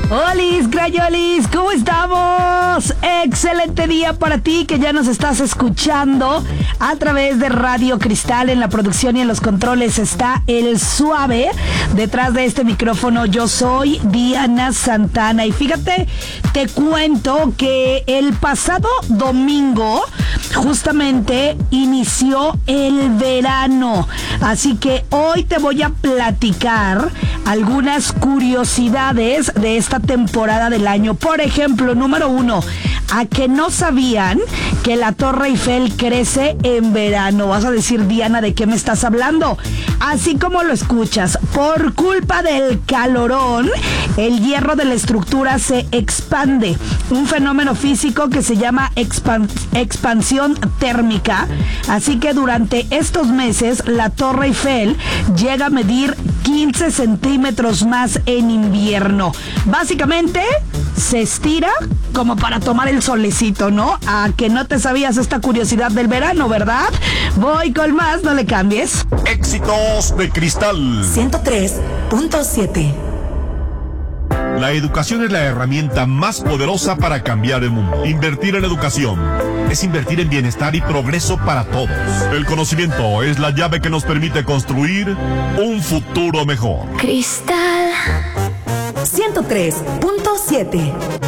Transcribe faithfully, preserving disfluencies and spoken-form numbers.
Olis, Crayolis, ¿cómo estamos? Excelente día para ti que ya nos estás escuchando a través de Radio Cristal. En la producción y en los controles está el Suave. Detrás de este micrófono yo soy Diana Santana. Y fíjate, te cuento que el pasado domingo justamente inició el verano. Así que hoy te voy a platicar algunas curiosidades de esta temporada del año. Por ejemplo, número uno, ¿a que no sabían que la Torre Eiffel crece en verano? Vas a decir, Diana, ¿de qué me estás hablando? Así como lo escuchas, por culpa del calorón, el hierro de la estructura se expande. Un fenómeno físico que se llama expan- expansión térmica. Así que durante estos meses, la Torre Eiffel llega a medir quince centímetros más en invierno. Básicamente, se estira como para tomar el solecito, ¿no? A que no te sabías esta curiosidad del verano, ¿verdad? Voy con más, no le cambies. Éxitos de Cristal ciento tres punto siete. La educación es la herramienta más poderosa para cambiar el mundo. Invertir en educación es invertir en bienestar y progreso para todos. El conocimiento es la llave que nos permite construir un futuro mejor. Cristal ciento tres punto siete.